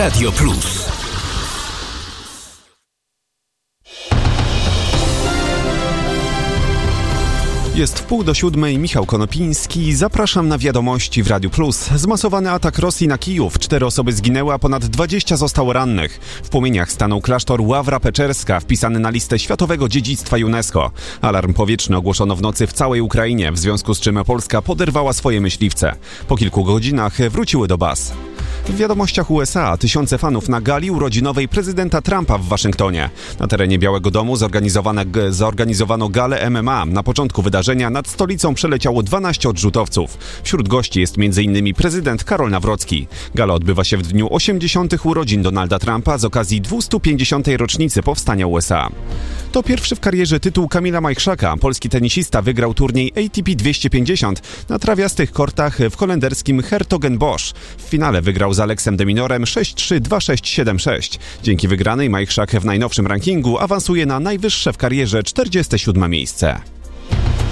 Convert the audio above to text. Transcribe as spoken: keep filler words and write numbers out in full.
Radio Plus. Jest wpół do siódmej, Michał Konopiński. Zapraszam na wiadomości w Radiu Plus. Zmasowany atak Rosji na Kijów. Cztery osoby zginęły, a ponad dwadzieścia zostało rannych. W płomieniach stanął klasztor Ławra Peczerska, wpisany na listę Światowego Dziedzictwa UNESCO. Alarm powietrzny ogłoszono w nocy w całej Ukrainie, w związku z czym Polska poderwała swoje myśliwce. Po kilku godzinach wróciły do baz. W wiadomościach U S A tysiące fanów na gali urodzinowej prezydenta Trumpa w Waszyngtonie. Na terenie Białego Domu zorganizowano galę M M A. Na początku wydarzenia nad stolicą przeleciało dwanaście odrzutowców. Wśród gości jest między innymi prezydent Karol Nawrocki. Gala odbywa się w dniu osiemdziesiątych urodzin Donalda Trumpa z okazji dwustu pięćdziesiątej rocznicy powstania U S A. To pierwszy w karierze tytuł Kamila Majchrzaka. Polski tenisista wygrał turniej A T P dwieście pięćdziesiąt na trawiastych kortach w holenderskim Hertogenbosch. W finale wygrał z Aleksem de Minorem sześć trzy, dwa sześć, siedem sześć. Dzięki wygranej Majchrzak w najnowszym rankingu awansuje na najwyższe w karierze czterdzieste siódme miejsce.